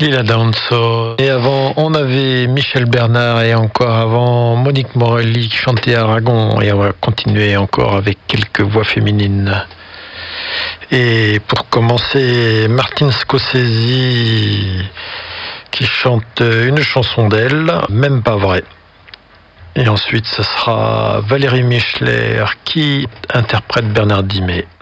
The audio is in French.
Lila Danzo. Et avant, on avait Michel Bernard et encore avant Monique Morelli qui chantait Aragon. Et on va continuer encore avec quelques voix féminines. Et pour commencer, Martin Scorsese qui chante une chanson d'elle, Même pas vrai. Et ensuite, ce sera Valérie Michler qui interprète Bernard Dimet.